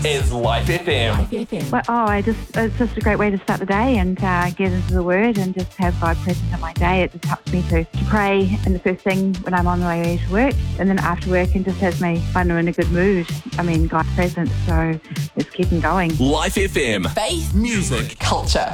is Life FM. Well, it's just a great way to start the day and get into the Word and just have God present in my day. It just helps me to pray in the first thing when I'm on the way to work, and then after work, and just has me when I'm in a good mood. I mean, God's presence, so it's keeping going. Life FM. Faith, music, culture.